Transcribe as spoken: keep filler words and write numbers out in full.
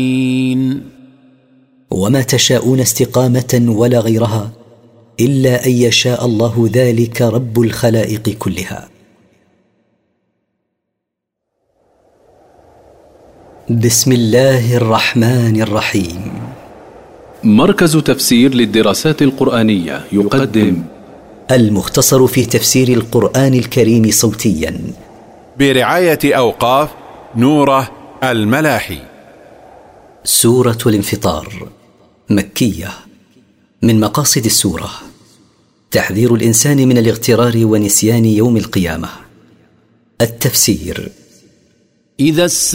وما تشاءون استقامة ولا غيرها إلا أن يشاء الله، ذلك رب الخلائق كلها. بسم الله الرحمن الرحيم. مركز تفسير للدراسات القرآنية يقدم المختصر في تفسير القرآن الكريم صوتيا برعاية أوقاف نوره الملاحي. سورة الانفطار مكية. من مقاصد السورة تحذير الإنسان من الاغترار ونسيان يوم القيامة. التفسير: إذا